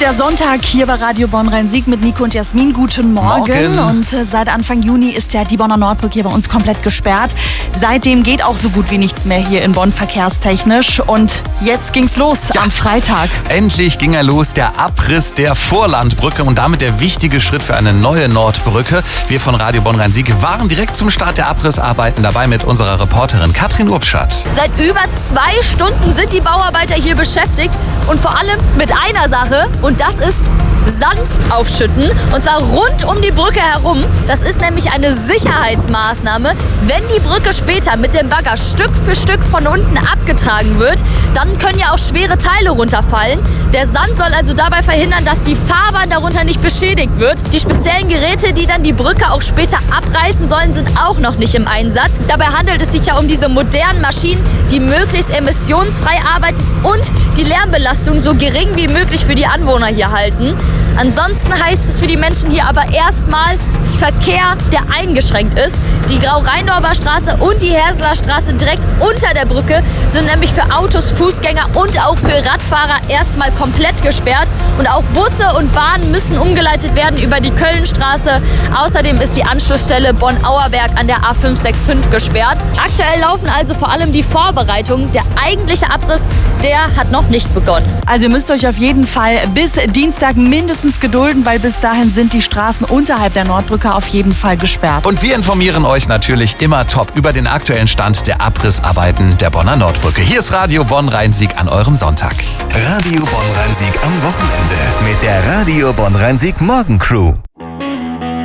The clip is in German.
Der Sonntag hier bei Radio Bonn-Rhein-Sieg mit Nico und Jasmin. Guten Morgen. Und seit Anfang Juni ist ja die Bonner Nordbrücke hier bei uns komplett gesperrt. Seitdem geht auch so gut wie nichts mehr hier in Bonn verkehrstechnisch. Und jetzt ging's los am Freitag. Endlich ging er los, der Abriss der Vorlandbrücke und damit der wichtige Schritt für eine neue Nordbrücke. Wir von Radio Bonn-Rhein-Sieg waren direkt zum Start der Abrissarbeiten dabei mit unserer Reporterin Katrin Urbschat. Seit über 2 Stunden sind die Bauarbeiter hier beschäftigt und vor allem mit einer Sache. Und das ist Sand aufschütten, und zwar rund um die Brücke herum. Das ist nämlich eine Sicherheitsmaßnahme. Wenn die Brücke später mit dem Bagger Stück für Stück von unten abgetragen wird, dann können ja auch schwere Teile runterfallen. Der Sand soll also dabei verhindern, dass die Fahrbahn darunter nicht beschädigt wird. Die speziellen Geräte, die dann die Brücke auch später abreißen sollen, sind auch noch nicht im Einsatz. Dabei handelt es sich ja um diese modernen Maschinen, die möglichst emissionsfrei arbeiten und die Lärmbelastung so gering wie möglich für die Anwohner hier halten. Ansonsten heißt es für die Menschen hier aber erstmal Verkehr, der eingeschränkt ist. Die Grau-Rheindorfer Straße und die Herseler Straße direkt unter der Brücke sind nämlich für Autos, Fußgänger und auch für Radfahrer erstmal komplett gesperrt. Und auch Busse und Bahnen müssen umgeleitet werden über die Kölnstraße. Außerdem ist die Anschlussstelle Bonn-Auerberg an der A565 gesperrt. Aktuell laufen also vor allem die Vorbereitungen. Der eigentliche Abriss, der hat noch nicht begonnen. Also ihr müsst euch auf jeden Fall bis Dienstag mindestens gedulden, weil bis dahin sind die Straßen unterhalb der Nordbrücke auf jeden Fall gesperrt. Und wir informieren euch natürlich immer top über den aktuellen Stand der Abrissarbeiten der Bonner Nordbrücke. Hier ist Radio Bonn-Rhein-Sieg an eurem Sonntag. Radio Bonn-Rhein-Sieg am Wochenende mit der Radio Bonn-Rhein-Sieg Morgencrew.